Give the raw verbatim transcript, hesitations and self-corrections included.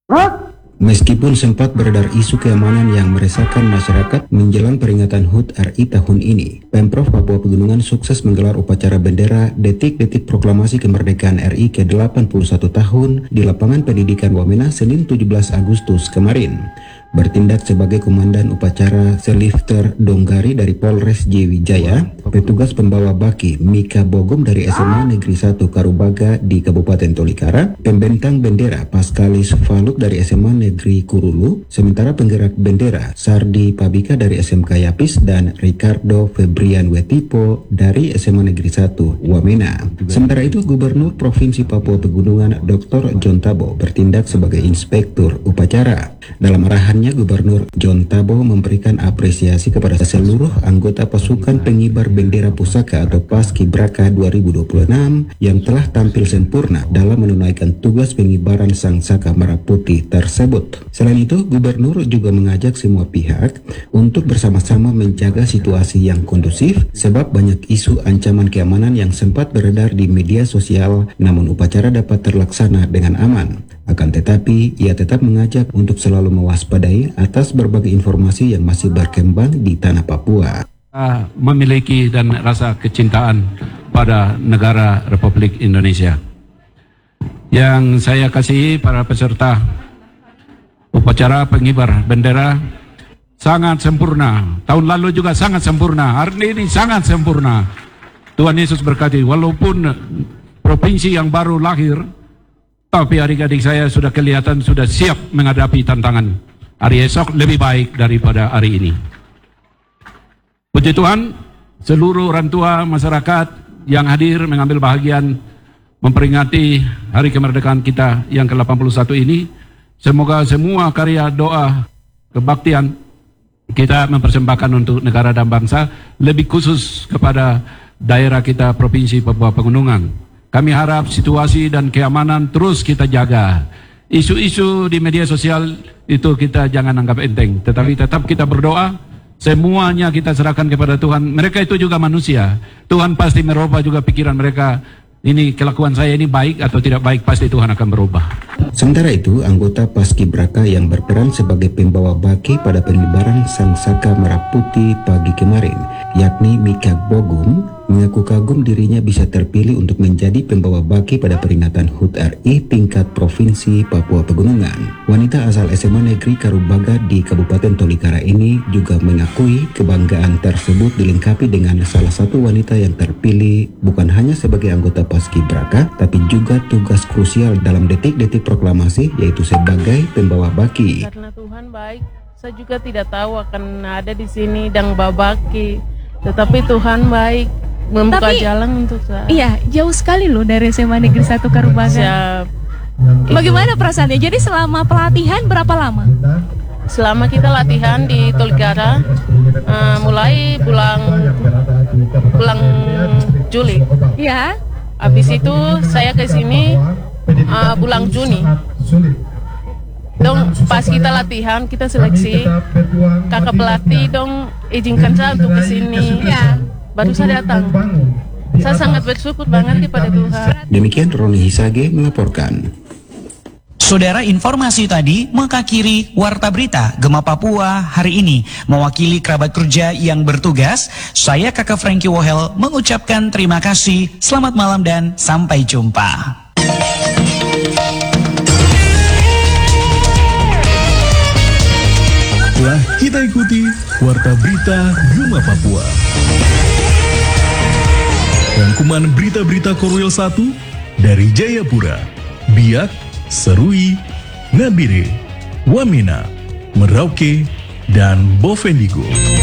Meskipun sempat beredar isu keamanan yang meresahkan masyarakat menjelang peringatan H U T R I tahun ini, Pemprov Papua Pegunungan sukses menggelar upacara bendera Detik-Detik Proklamasi Kemerdekaan R I ke delapan puluh satu tahun di Lapangan Pendidikan Wamena Senin tujuh belas Agustus kemarin. Bertindak sebagai komandan upacara Selifter Donggari dari Polres J Wijaya, petugas pembawa baki Mika Bogum dari S M A Negeri satu Karubaga di Kabupaten Tolikara, pembentang bendera Paskalis Faluk dari S M A Negeri Kurulu, sementara penggerak bendera Sardi Pabika dari S M K Yapis dan Ricardo Febrian Wetipo dari S M A Negeri satu Wamena. Sementara itu, Gubernur Provinsi Papua Pegunungan Doktor John Tabo bertindak sebagai inspektur upacara. Dalam arahannya, Gubernur John Tabo memberikan apresiasi kepada seluruh anggota pasukan pengibar bendera pusaka atau Paskibraka dua ribu dua puluh enam yang telah tampil sempurna dalam menunaikan tugas pengibaran Sang Saka Merah Putih tersebut. Selain itu, Gubernur juga mengajak semua pihak untuk bersama-sama menjaga situasi yang kondusif sebab banyak isu ancaman keamanan yang sempat beredar di media sosial, namun upacara dapat terlaksana dengan aman. Akan tetapi, ia tetap mengajak untuk selalu mewaspadai atas berbagai informasi yang masih berkembang di tanah Papua. Memiliki dan rasa kecintaan pada negara Republik Indonesia. Yang saya kasih para peserta upacara pengibar bendera sangat sempurna. Tahun lalu juga sangat sempurna. Hari ini sangat sempurna. Tuhan Yesus berkati. Walaupun provinsi yang baru lahir, tapi adik-adik saya sudah kelihatan sudah siap menghadapi tantangan. Hari esok lebih baik daripada hari ini. Puji Tuhan, seluruh orang tua masyarakat yang hadir mengambil bahagian memperingati hari kemerdekaan kita yang ke delapan puluh satu ini. Semoga semua karya doa kebaktian kita mempersembahkan untuk negara dan bangsa, lebih khusus kepada daerah kita Provinsi Papua Pegunungan. Kami harap situasi dan keamanan terus kita jaga. Isu-isu di media sosial itu kita jangan anggap enteng, tetapi tetap kita berdoa. Semuanya kita serahkan kepada Tuhan. Mereka itu juga manusia. Tuhan pasti merubah juga pikiran mereka. Ini kelakuan saya ini baik atau tidak baik, pasti Tuhan akan berubah. Sementara itu, anggota Paskibraka yang berperan sebagai pembawa baki pada pengibaran Sang Saka Merah Putih pagi kemarin, yakni Mika Bogum, mengaku kagum dirinya bisa terpilih untuk menjadi pembawa baki pada peringatan H U T R I tingkat Provinsi Papua Pegunungan. Wanita asal S M A Negeri Karubaga di Kabupaten Tolikara ini juga mengakui kebanggaan tersebut dilengkapi dengan salah satu wanita yang terpilih bukan hanya sebagai anggota Paskibraka, tapi juga tugas krusial dalam detik-detik proklamasi, yaitu sebagai pembawa baki. Karena Tuhan baik, saya juga tidak tahu akan ada di sini dan babaki, tetapi Tuhan baik. Membuka Tapi, jalan untuk saya. Iya, jauh sekali loh dari S M A Negeri satu Karubaga. Siap. Bagaimana perasaannya? Jadi selama pelatihan berapa lama? Selama kita latihan di Tolikara, uh, mulai bulan bulan Juli. Ya. Habis itu saya ke sini uh, bulan Juni. Dong pas kita latihan, kita seleksi, kakak pelatih dong izinkan saya untuk ke sini. Ya. Baru saya datang. Saya sangat bersyukur banget kepada Tuhan. Demikian Roni Hisage melaporkan. Saudara, informasi tadi mengakhiri Warta Berita Gema Papua hari ini. Mewakili kerabat kerja yang bertugas, saya Kakak Frankie Wohel mengucapkan terima kasih, selamat malam dan sampai jumpa. Telah kita ikuti Warta Berita Gema Papua. Rangkuman berita-berita Korwil satu dari Jayapura, Biak, Serui, Nabire, Wamena, Merauke, dan Bovendigul.